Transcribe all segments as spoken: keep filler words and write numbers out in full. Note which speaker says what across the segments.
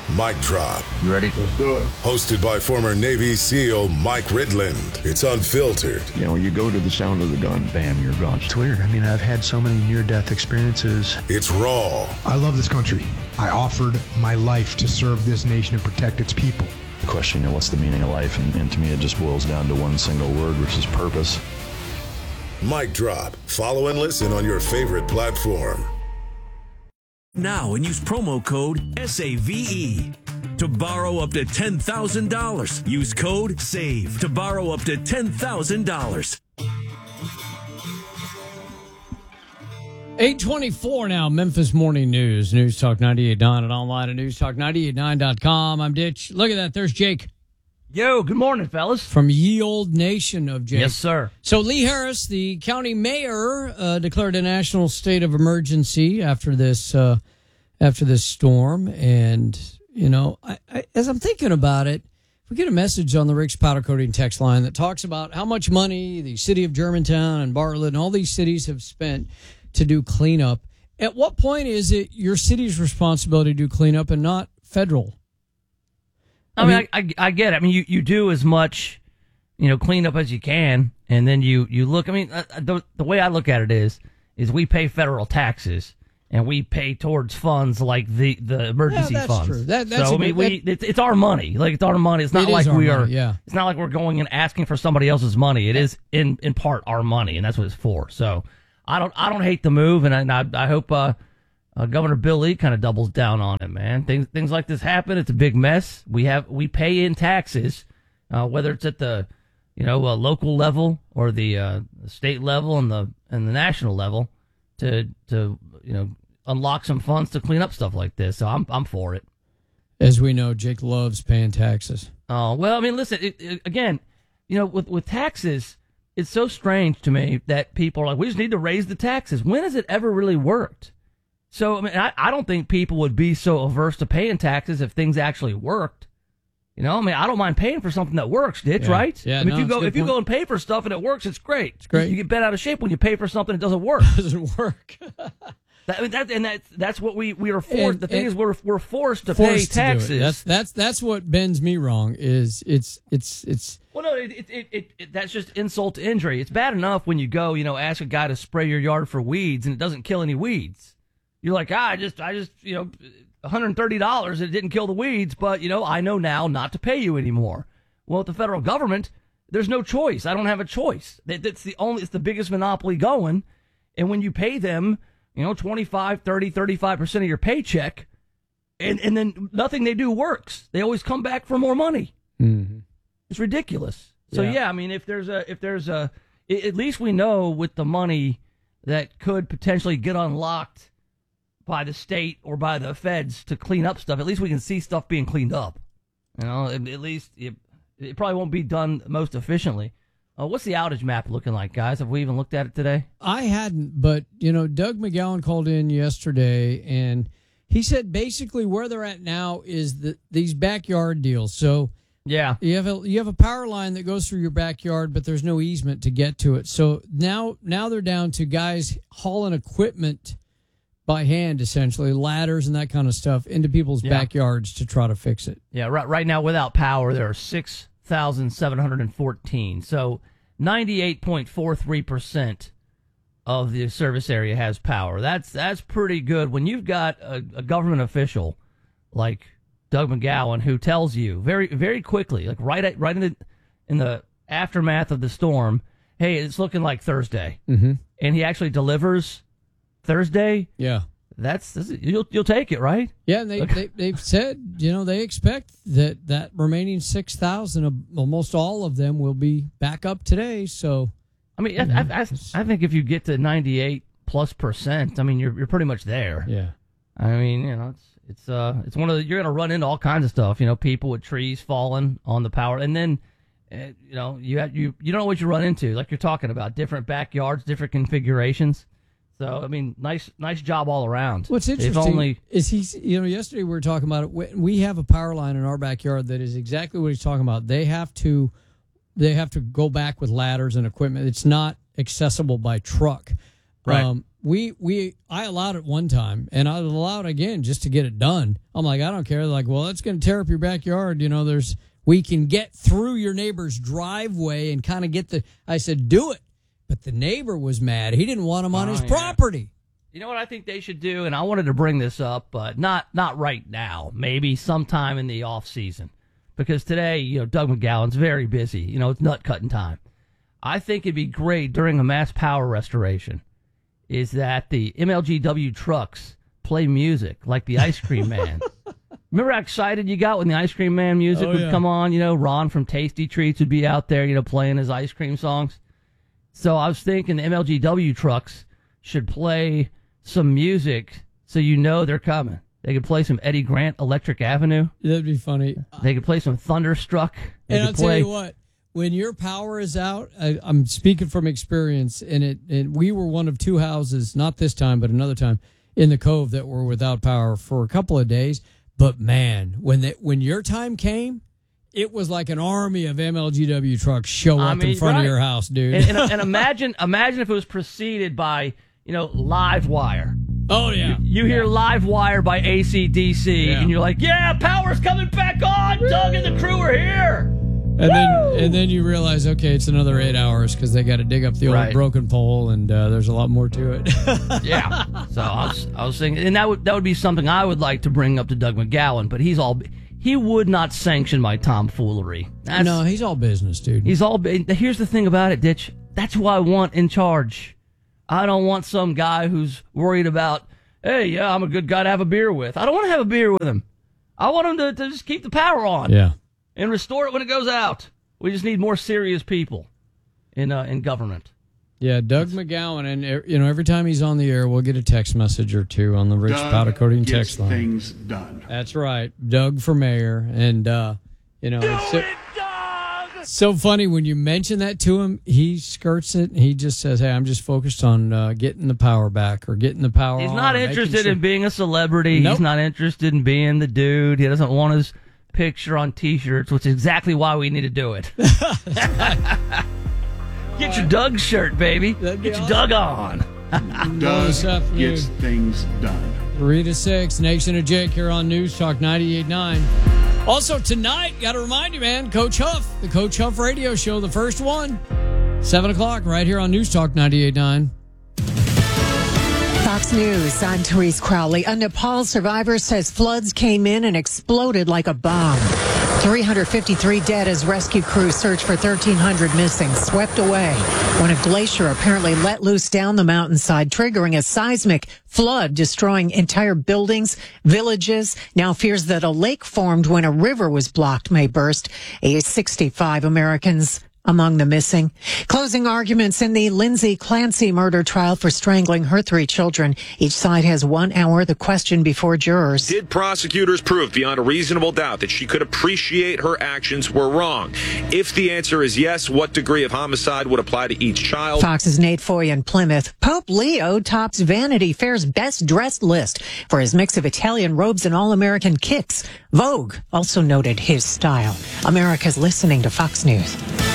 Speaker 1: Mic Drop.
Speaker 2: You ready?
Speaker 3: Let's do it.
Speaker 1: Hosted by former Navy SEAL Mike Ridland. It's unfiltered.
Speaker 2: You know, you go to the sound of the gun, bam, you're gone.
Speaker 4: It's weird. I mean, I've had so many near-death experiences.
Speaker 1: It's raw.
Speaker 5: I love this country. I offered my life to serve this nation and protect its people.
Speaker 4: The question, you know, what's the meaning of life? And, and to me, it just boils down to one single word, which is purpose.
Speaker 1: Mic Drop. Follow and listen on your favorite platform.
Speaker 6: Now and use promo code S A V E to borrow up to ten thousand dollars. Use code SAVE to borrow up to ten thousand dollars.
Speaker 7: eight twenty-four now, Memphis Morning News. News Talk ninety-eight point nine and online at news talk ninety-eight nine dot com. I'm Ditch. Look at that. There's Jake.
Speaker 8: Yo, good morning, fellas.
Speaker 7: From Ye Old Nation of Jake.
Speaker 8: Yes, sir.
Speaker 7: So Lee Harris, the county mayor, uh, declared a national state of emergency after this uh, after this storm. And, you know, I, I, as I'm thinking about it, we get a message on the Rick's Powder Coating text line that talks about how much money the city of Germantown and Bartlett and all these cities have spent to do cleanup. At what point is it your city's responsibility to do cleanup and not federal?
Speaker 8: I mean, I, I, I get it. I mean, you, you do as much, you know, cleanup as you can, and then you, you look. I mean, uh, the the way I look at it is, is we pay federal taxes, and we pay towards funds like the, the emergency
Speaker 7: yeah, that's
Speaker 8: funds.
Speaker 7: True. That, that's
Speaker 8: so,
Speaker 7: a
Speaker 8: I mean,
Speaker 7: good,
Speaker 8: we it's, it's our money. Like, it's our money. It's not
Speaker 7: it
Speaker 8: like we are.
Speaker 7: money, yeah.
Speaker 8: It's not like we're going and asking for somebody else's money. It is in, in part our money, and that's what it's for. So, I don't I don't hate the move, and I and I, I hope. Uh, Uh, Governor Bill Lee kind of doubles down on it, man. Things things like this happen. It's a big mess. We have we pay in taxes, uh, whether it's at the you know uh, local level or the, uh, the state level and the and the national level to to you know unlock some funds to clean up stuff like this. So I'm I'm for it.
Speaker 7: As we know, Jake loves paying taxes.
Speaker 8: Oh well, I mean, listen it, it, again. You know, with with taxes, it's so strange to me that people are like, we just need to raise the taxes. When has it ever really worked? So, I mean, I, I don't think people would be so averse to paying taxes if things actually worked. You know, I mean, I don't mind paying for something that works, Ditch,
Speaker 7: yeah.
Speaker 8: right?
Speaker 7: Yeah,
Speaker 8: I mean,
Speaker 7: no,
Speaker 8: if you go if you
Speaker 7: point.
Speaker 8: go and pay for stuff and it works, it's great.
Speaker 7: It's great.
Speaker 8: You get bent out of shape when you pay for something that doesn't work.
Speaker 7: doesn't work.
Speaker 8: that, I mean, that, and that's that's what we, we are forced.
Speaker 7: And,
Speaker 8: the thing
Speaker 7: and
Speaker 8: is, we're we're forced to
Speaker 7: forced
Speaker 8: pay taxes.
Speaker 7: To do it. That's that's that's what bends me wrong. Is it's it's it's.
Speaker 8: Well, no, it, it, it, it, it that's just insult to injury. It's bad enough when you go, you know, ask a guy to spray your yard for weeds and it doesn't kill any weeds. You're like, ah, I just, I just, you know, one hundred thirty dollars, it didn't kill the weeds, but, you know, I know now not to pay you anymore. Well, with the federal government, there's no choice. I don't have a choice. It's the only, it's the biggest monopoly going. And when you pay them, you know, twenty-five, thirty, thirty-five percent of your paycheck, and, and then nothing they do works. They always come back for more money.
Speaker 7: Mm-hmm.
Speaker 8: It's ridiculous. So,
Speaker 7: yeah.
Speaker 8: yeah, I mean, if there's a, if there's a, at least we know with the money that could potentially get unlocked by the state or by the feds to clean up stuff, at least we can see stuff being cleaned up. You know, at, at least it, it probably won't be done most efficiently. Uh, what's the outage map looking like, guys? Have we even looked at it today?
Speaker 7: I hadn't, but, you know, Doug McGowan called in yesterday, and he said basically where they're at now is the, these backyard deals. So
Speaker 8: yeah,
Speaker 7: you have a you have a power line that goes through your backyard, but there's no easement to get to it. So now now they're down to guys hauling equipment by hand, essentially, ladders and that kind of stuff into people's
Speaker 8: yeah.
Speaker 7: backyards to try to fix it.
Speaker 8: Yeah, right. Right now, without power, there are six thousand seven hundred fourteen. So ninety-eight point four three percent of the service area has power. That's that's pretty good when you've got a, a government official like Doug McGowan who tells you very very quickly, like right at, right in the in the aftermath of the storm, hey, it's looking like Thursday,
Speaker 7: mm-hmm.
Speaker 8: and he actually delivers Thursday.
Speaker 7: Yeah.
Speaker 8: That's, that's you'll you'll take it, right?
Speaker 7: Yeah, and they,
Speaker 8: okay.
Speaker 7: they they've said, you know, they expect that that remaining six thousand, almost all of them will be back up today. So,
Speaker 8: I mean, I, I, I, I think if you get to ninety-eight plus percent, I mean, you're you're pretty much there.
Speaker 7: Yeah.
Speaker 8: I mean, you know, it's it's uh it's one of the, you're gonna run into all kinds of stuff. You know, people with trees falling on the power, and then uh, you know you have, you you don't know what you run into. Like you're talking about different backyards, different configurations. So, I mean, nice nice job all around.
Speaker 7: What's interesting
Speaker 8: if only,
Speaker 7: is he's, you know, yesterday we were talking about it. We have a power line in our backyard that is exactly what he's talking about. They have to, they have to go back with ladders and equipment. It's not accessible by truck.
Speaker 8: Right.
Speaker 7: Um, we we I allowed it one time, and I allowed it again just to get it done. I'm like, I don't care. They're like, well, it's going to tear up your backyard. You know, there's we can get through your neighbor's driveway and kind of get the. I said, do it, but the neighbor was mad. He didn't want him on
Speaker 8: oh,
Speaker 7: his
Speaker 8: yeah.
Speaker 7: property.
Speaker 8: You know what I think they should do, and I wanted to bring this up, but not not right now. Maybe sometime in the off season, because today, you know, Doug McGowan's very busy. You know, it's nut cutting time. I think it'd be great during a mass power restoration is that the M L G W trucks play music like the Ice Cream Man. Remember how excited you got when the Ice Cream Man music
Speaker 7: oh,
Speaker 8: would
Speaker 7: yeah.
Speaker 8: come on? You know, Ron from Tasty Treats would be out there, you know, playing his ice cream songs. So I was thinking the M L G W trucks should play some music so you know they're coming. They could play some Eddie Grant, Electric Avenue.
Speaker 7: That'd be funny.
Speaker 8: They could play some Thunderstruck. They
Speaker 7: And I'll
Speaker 8: could
Speaker 7: tell
Speaker 8: play,
Speaker 7: you what, when your power is out, I, I'm speaking from experience, and it and we were one of two houses, not this time, but another time, in the Cove that were without power for a couple of days. But man, when the, when your time came, it was like an army of M L G W trucks show
Speaker 8: I
Speaker 7: up
Speaker 8: mean,
Speaker 7: in front
Speaker 8: right.
Speaker 7: of your house, dude.
Speaker 8: And, and, and imagine, imagine if it was preceded by, you know, Live Wire.
Speaker 7: oh yeah,
Speaker 8: You hear
Speaker 7: yeah.
Speaker 8: Live Wire by A C D C,
Speaker 7: Yeah.
Speaker 8: and you're like, yeah, power's coming back on. Doug and the crew are here.
Speaker 7: and then and then you realize, okay, it's another eight hours because they got to dig up the old
Speaker 8: Right.
Speaker 7: broken pole, and uh, there's a lot more to it.
Speaker 8: Yeah. So I was, I was thinking, and that would that would be something I would like to bring up to Doug McGowan, but he's all he would not sanction my tomfoolery. That's,
Speaker 7: no, he's all business, dude.
Speaker 8: he's all. Here's the thing about it, Ditch. That's who I want in charge. I don't want some guy who's worried about, hey, yeah, I'm a good guy to have a beer with. I don't want to have a beer with him. I want him to, to just keep the power on.
Speaker 7: yeah.
Speaker 8: And restore it when it goes out. We just need more serious people in uh, in government.
Speaker 7: Yeah, Doug McGowan, and uh, you know, every time he's on the air, we'll get a text message or two on the Rich Powder Coating
Speaker 3: gets
Speaker 7: text line.
Speaker 3: things done.
Speaker 7: That's right, Doug for mayor, and uh, you know, it's so, so funny when you mention that to him. He skirts it. And he just says, "Hey, I'm just focused on uh, getting the power back or getting the power."
Speaker 8: He's
Speaker 7: on,
Speaker 8: not
Speaker 7: or making
Speaker 8: interested
Speaker 7: sure-
Speaker 8: in being a celebrity.
Speaker 7: Nope.
Speaker 8: He's not interested in being the dude. He doesn't want his picture on T-shirts, which is exactly why we need to do it. Get your Doug shirt, baby.
Speaker 7: That'd be
Speaker 8: Get your
Speaker 7: awesome.
Speaker 8: Doug on.
Speaker 3: Doug
Speaker 7: this afternoon.
Speaker 3: gets things done.
Speaker 7: Three to six, Nation of Jake here on News Talk ninety-eight point nine. Also tonight, got to remind you, man, Coach Huff, the Coach Huff Radio Show, the first one, seven o'clock, right here on News Talk ninety-eight point nine.
Speaker 9: Fox News, I'm Therese Crowley. A Nepal survivor says floods came in and exploded like a bomb. three hundred fifty-three dead as rescue crews search for thirteen hundred missing, swept away when a glacier apparently let loose down the mountainside, triggering a seismic flood, destroying entire buildings, villages. Now fears that a lake formed when a river was blocked may burst. A sixty-five Americans among the missing. Closing arguments in the Lindsay Clancy murder trial for strangling her three children. Each side has one hour. The question before jurors.
Speaker 10: Did prosecutors prove beyond a reasonable doubt that she could appreciate her actions were wrong? If the answer is yes, what degree of homicide would apply to each child?
Speaker 9: Fox's Nate Foy in Plymouth. Pope Leo tops Vanity Fair's best dressed list for his mix of Italian robes and all-American kicks. Vogue also noted his style. America's listening to Fox News.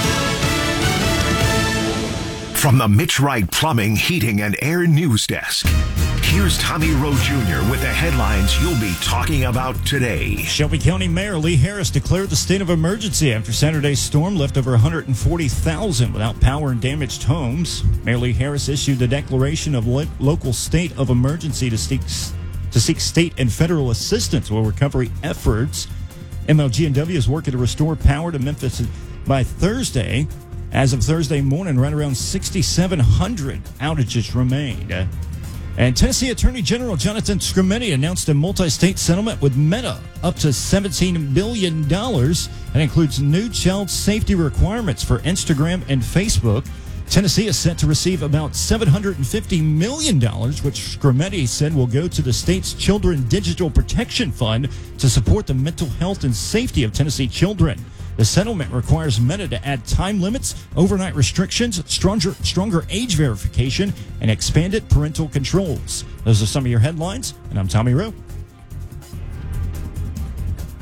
Speaker 11: From the Mitch Wright Plumbing, Heating, and Air News Desk, here's Tommy Rowe Junior with the headlines you'll be talking about today.
Speaker 12: Shelby County Mayor Lee Harris declared the state of emergency after Saturday's storm left over one hundred forty thousand without power and damaged homes. Mayor Lee Harris issued the declaration of lo- local state of emergency to seek, to seek state and federal assistance with recovery efforts. M L G W is working to restore power to Memphis by Thursday. As of Thursday morning, right around sixty-seven hundred outages remained. And Tennessee Attorney General Jonathan Skrmetti announced a multi-state settlement with Meta up to seventeen billion dollars. That includes new child safety requirements for Instagram and Facebook. Tennessee is set to receive about seven hundred fifty million dollars, which Skrmetti said will go to the state's Children Digital Protection Fund to support the mental health and safety of Tennessee children. The settlement requires Meta to add time limits, overnight restrictions, stronger, stronger age verification, and expanded parental controls. Those are some of your headlines, and I'm Tommy Rowe.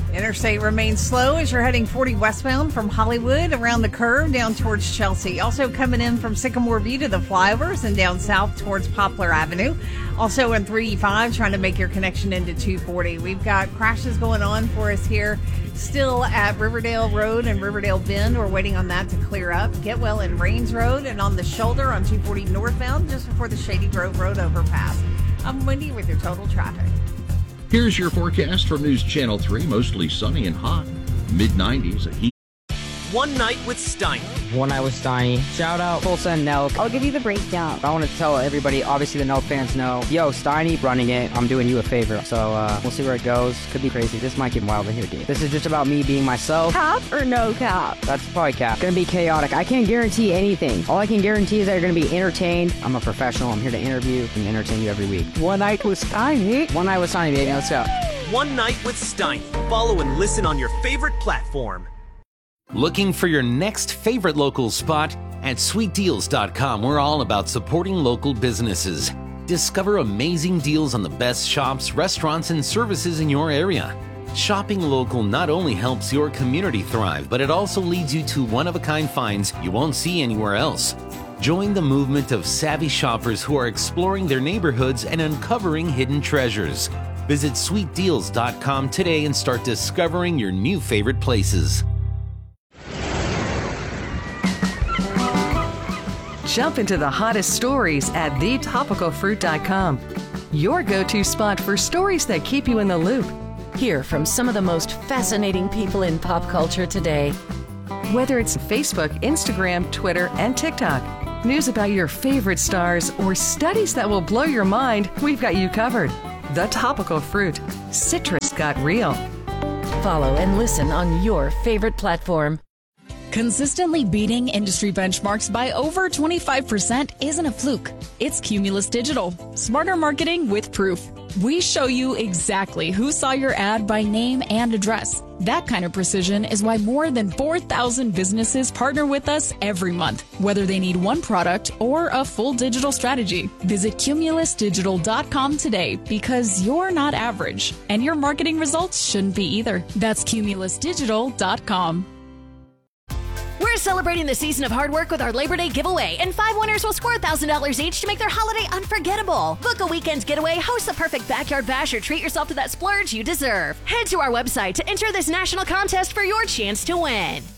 Speaker 13: Interstate remains slow as you're heading forty westbound from Hollywood around the curve down towards Chelsea. Also coming in from Sycamore View to the flyovers and down south towards Poplar Avenue. Also in three eighty-five trying to make your connection into two forty. We've got crashes going on for us here still at Riverdale Road and Riverdale Bend. We're waiting on that to clear up. Getwell and Rains Road and on the shoulder on two forty northbound just before the Shady Grove Road overpass. I'm Wendy with your total traffic.
Speaker 14: Here's your forecast from News Channel three. Mostly sunny and hot. mid nineties. A heat.
Speaker 15: One Night with Steiny.
Speaker 16: One Night with Steiny. Shout out Tulsa and Nelk.
Speaker 17: I'll give you the breakdown.
Speaker 16: I want to tell everybody, obviously the Nelk fans know, yo, Steiny running it. I'm doing you a favor. So uh, we'll see where it goes. Could be crazy. This might get wild in here, dude. This is just about me being myself.
Speaker 17: Cap or no cap?
Speaker 16: That's probably cap. Gonna be chaotic. I can't guarantee anything. All I can guarantee is that you're gonna be entertained. I'm a professional. I'm here to interview and entertain you every week.
Speaker 17: One Night with Steiny.
Speaker 16: One Night with Steiny, baby. Let's go.
Speaker 15: One Night with Steiny. Follow and listen on your favorite platform.
Speaker 18: Looking for your next favorite local spot? At sweet deals dot com, we're all about supporting local businesses. Discover amazing deals on the best shops, restaurants, and services in your area. Shopping local not only helps your community thrive, but it also leads you to one-of-a-kind finds you won't see anywhere else. Join the movement of savvy shoppers who are exploring their neighborhoods and uncovering hidden treasures. Visit sweet deals dot com today and start discovering your new favorite places.
Speaker 19: Jump into the hottest stories at the topical fruit dot com. Your go-to spot for stories that keep you in the loop.
Speaker 20: Hear from some of the most fascinating people in pop culture today.
Speaker 19: Whether it's Facebook, Instagram, Twitter, and TikTok, news about your favorite stars, or studies that will blow your mind, we've got you covered. The Topical Fruit. Citrus got real.
Speaker 20: Follow and listen on your favorite platform.
Speaker 21: Consistently beating industry benchmarks by over twenty-five percent isn't a fluke. It's Cumulus Digital. Smarter marketing with proof. We show you exactly who saw your ad by name and address. That kind of precision is why more than four thousand businesses partner with us every month, whether they need one product or a full digital strategy. Visit cumulus digital dot com today because you're not average, and your marketing results shouldn't be either. That's cumulus digital dot com.
Speaker 22: We're celebrating the season of hard work with our Labor Day giveaway, and five winners will score one thousand dollars each to make their holiday unforgettable. Book a weekend's getaway, host the perfect backyard bash, or treat yourself to that splurge you deserve. Head to our website to enter this national contest for your chance to win.